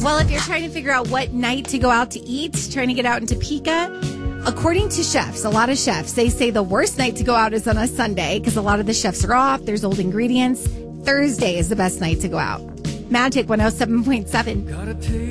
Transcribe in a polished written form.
Well, if you're trying to figure out what night to go out to eat, trying to get out in Topeka, according to chefs, a lot of chefs, they say the worst night to go out is on a Sunday because a lot of the chefs are off. There's old ingredients. Thursday is the best night to go out. Magic 107.7.